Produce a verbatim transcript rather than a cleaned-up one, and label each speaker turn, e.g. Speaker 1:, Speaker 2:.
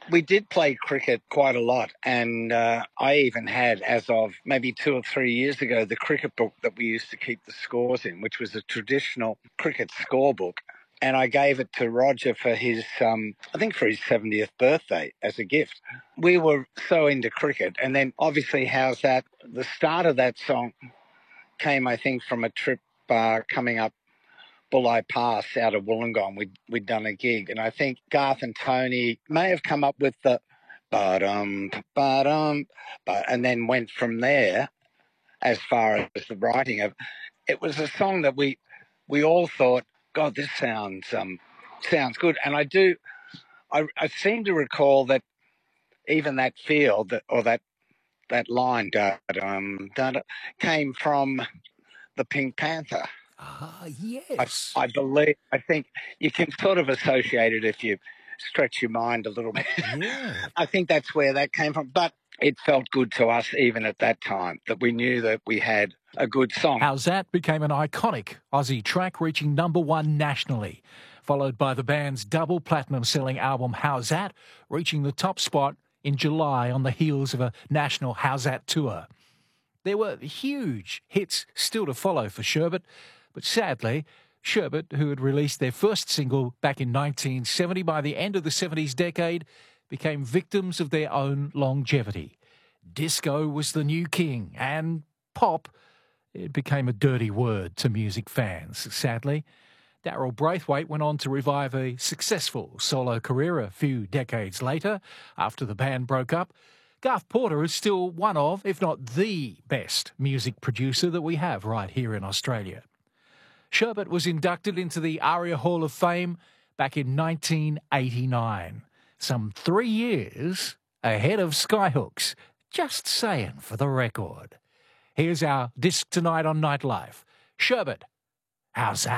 Speaker 1: We did play cricket quite a lot, and uh, I even had, as of maybe two or three years ago, the cricket book that we used to keep the scores in, which was a traditional cricket scorebook. And I gave it to Roger for his, um, I think for his seventieth birthday as a gift. We were so into cricket. And then obviously How's That, the start of that song came, I think, from a trip uh, coming up Bulli Pass out of Wollongong. We'd, we'd done a gig. And I think Garth and Tony may have come up with the ba-dum, ba-dum, but, and then went from there as far as the writing of it. Was a song that we we all thought, God, this sounds um sounds good. And I do, I, I seem to recall that even that feel that or that that line da, um, da, da, came from the Pink Panther.
Speaker 2: Ah, yes.
Speaker 1: I, I believe, I think you can sort of associate it if you stretch your mind a little bit.
Speaker 2: Yeah.
Speaker 1: I think that's where that came from. But it felt good to us even at that time that we knew that we had a good song.
Speaker 2: How's That became an iconic Aussie track, reaching number one nationally, followed by the band's double platinum selling album How's That, reaching the top spot in July on the heels of a national How's That tour. There were huge hits still to follow for Sherbet, but sadly, Sherbet, who had released their first single back in nineteen seventy, by the end of the seventies decade, became victims of their own longevity. Disco was the new king, and pop, it became a dirty word to music fans, sadly. Daryl Braithwaite went on to revive a successful solo career a few decades later, after the band broke up. Garth Porter is still one of, if not the best music producer that we have right here in Australia. Sherbet was inducted into the ARIA Hall of Fame back in nineteen eighty-nine, some three years ahead of Skyhooks. Just saying for the record. Here's our disc tonight on Nightlife. Sherbet, How's That?